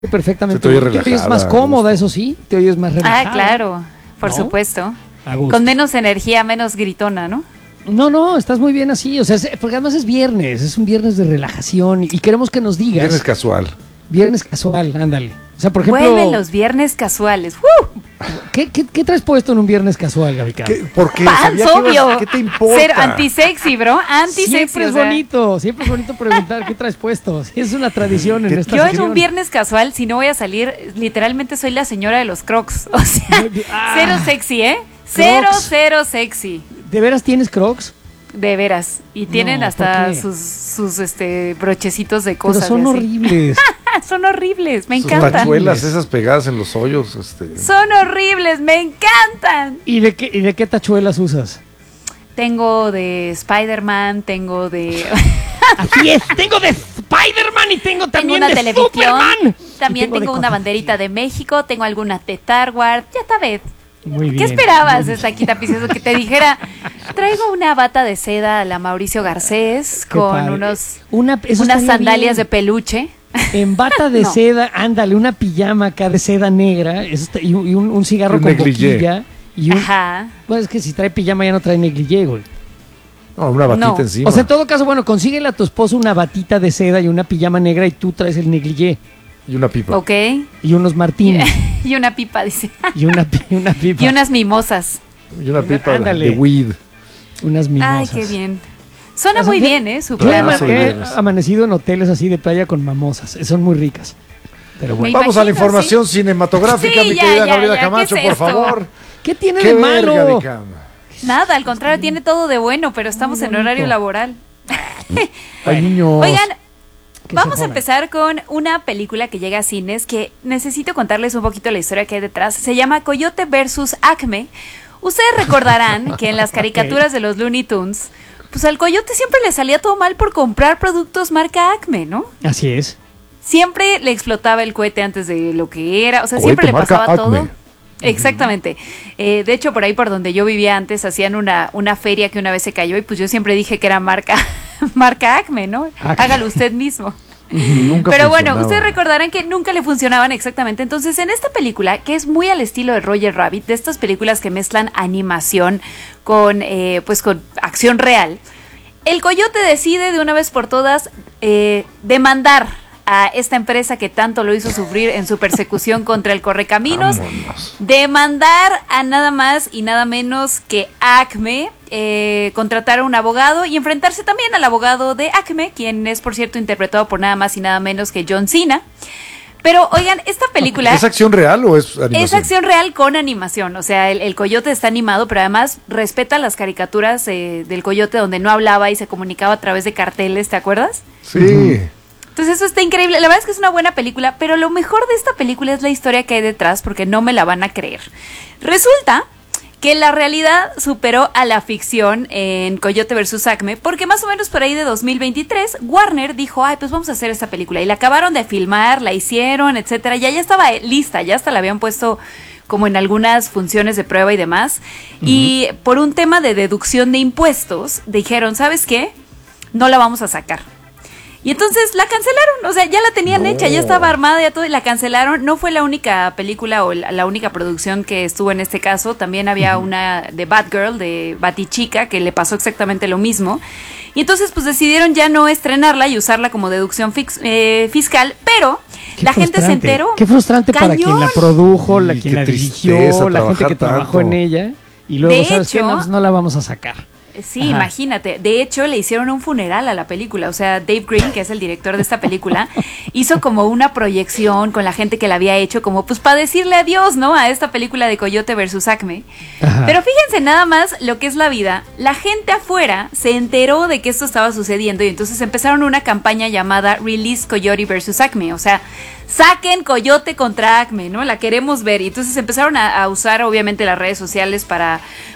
perfectamente. Te oyes Te oyes relajada, más a cómoda, gusto. eso sí. Te oyes más relajada. Ah, claro, por ¿No? supuesto. A gusto. Con menos energía, menos gritona, ¿no? No, estás muy bien así. O sea, porque además es viernes. Es un viernes de relajación. Y queremos que nos digas. Viernes casual. Viernes casual, ándale. O sea, por ejemplo. Vuelven los viernes casuales. ¿Qué traes puesto en un viernes casual, Gaby Cam? Porque Pants, sabía que obvio. ¿qué te importa? Ser antisexy, bro. Antisexy. Siempre es bonito, siempre es bonito preguntar qué traes puesto. Sí, es una tradición en esta Yo en sección. un viernes casual, si no voy a salir, literalmente soy la señora de los crocs. O sea, cero sexy, ¿eh? Cero sexy. ¿De veras tienes Crocs? De veras. Y tienen No, hasta ¿por qué? sus brochecitos de Pero cosas. son y así. horribles. Son horribles, me Sus encantan. tachuelas esas pegadas en los hoyos. Son horribles, me encantan. ¿Y de qué tachuelas usas? Tengo de Spider-Man, tengo de... Así es, tengo de Spider-Man y tengo Tengo también una de televisión, Superman. también Y de tengo una cosas banderita así. de México, tengo algunas de Star Wars, ya sabes. Muy ¿Qué bien. esperabas, Estaquita Picioso, que te dijera? Traigo una bata de seda a la Mauricio Garcés Qué con padre. unas Eso estaría sandalias de bien. peluche. En bata de No. seda, ándale, una pijama acá de seda negra y un cigarro Un con negligé. boquilla. Y Ajá. Pues es que si trae pijama ya no trae negligé, güey. No, una batita No. encima. O sea, en todo caso, bueno, consíguele a tu esposo una batita de seda y una pijama negra y tú traes el negligé Y una pipa. Ok. y unos martini Y una pipa, dice. y una pipa. Y unas mimosas. Y una pipa Ándale. de weed. Unas Ay, mimosas. qué bien. Suena O sea, muy que- bien, ¿eh? Su Claro, plan. soy He viernes. amanecido en hoteles así de playa con mamosas. Son muy ricas. Pero bueno. Vamos a la imagino, información cinematográfica, Sí, mi ya, querida ya, Gabriela ya, Camacho, ¿qué es por esto? favor. ¿Qué tiene ¿Qué de ver, malo? Gaby Cam? Nada, al contrario, tiene todo de bueno, pero estamos Muy en horario bonito. laboral. Hay niños. Oigan, Que vamos se a jodan. empezar con una película que llega a cines que necesito contarles un poquito la historia que hay detrás. Se llama Coyote versus Acme. Ustedes recordarán que en las caricaturas de los Looney Tunes, pues al Coyote siempre le salía todo mal por comprar productos marca Acme, ¿no? Así es. Siempre le explotaba el cohete antes de lo que era, o sea, Cohete siempre le marca pasaba Acme. todo. Exactamente. De hecho, por ahí por donde yo vivía antes, hacían una feria que una vez se cayó y pues yo siempre dije que era marca Acme, ¿no? Acme. Hágalo usted mismo. Nunca Pero bueno, funcionaba. ustedes recordarán que nunca le funcionaban exactamente. Entonces, en esta película, que es muy al estilo de Roger Rabbit, de estas películas que mezclan animación con, pues, con acción real, el coyote decide de una vez por todas demandar a esta empresa que tanto lo hizo sufrir en su persecución contra el Correcaminos, Vámonos. demandar a nada más y nada menos que Acme, contratar a un abogado y enfrentarse también al abogado de Acme, quien es, por cierto, interpretado por nada más y nada menos que John Cena. Pero, oigan, esta película... ¿Es acción real o es animación? Es acción real con animación, o sea, el coyote está animado, pero además respeta las caricaturas del coyote donde no hablaba y se comunicaba a través de carteles, ¿te acuerdas? Sí. Entonces eso está increíble, la verdad es que es una buena película, pero lo mejor de esta película es la historia que hay detrás, porque no me la van a creer. Resulta que la realidad superó a la ficción en Coyote vs. Acme, porque más o menos por ahí de 2023, Warner dijo, ay, pues vamos a hacer esta película, y la acabaron de filmar, la hicieron, etcétera, ya estaba lista, ya hasta la habían puesto como en algunas funciones de prueba y demás, y por un tema de deducción de impuestos, dijeron, ¿sabes qué? No la vamos a sacar. Y entonces la cancelaron, o sea, ya la tenían hecha, ya estaba armada, ya todo, y la cancelaron. No fue la única película o la única producción que estuvo en este caso, también había una de Batgirl, de Batichica, que le pasó exactamente lo mismo. Y entonces pues decidieron ya no estrenarla y usarla como deducción fiscal, pero Qué la gente se frustrante. enteró. Qué frustrante para quien la produjo, Sí, quien qué la tristeza dirigió, la gente trabajar que trabajó tanto. en ella. Y luego, De ¿sabes qué? hecho- No, pues no la vamos a sacar. Sí, Ajá. imagínate. De hecho, le hicieron un funeral a la película. O sea, Dave Green, que es el director de esta película, hizo como una proyección con la gente que la había hecho, como pues para decirle adiós, ¿no? A esta película de Coyote versus Acme. Ajá. Pero fíjense nada más lo que es la vida. La gente afuera se enteró de que esto estaba sucediendo y entonces empezaron una campaña llamada Release Coyote versus Acme. O sea, saquen Coyote contra Acme, ¿no? La queremos ver. Y entonces empezaron a usar obviamente las redes sociales para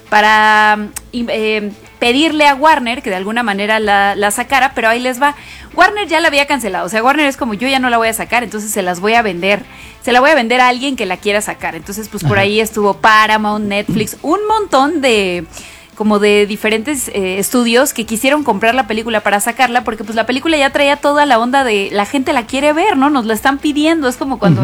pedirle a Warner que de alguna manera la sacara, pero ahí les va. Warner ya la había cancelado, o sea, Warner es como, yo ya no la voy a sacar, entonces se las voy a vender. Se la voy a vender a alguien que la quiera sacar. Entonces, pues por ahí estuvo Paramount, Netflix, un montón de como de diferentes estudios que quisieron comprar la película para sacarla, porque pues la película ya traía toda la onda de la gente la quiere ver, ¿no? Nos la están pidiendo, es como cuando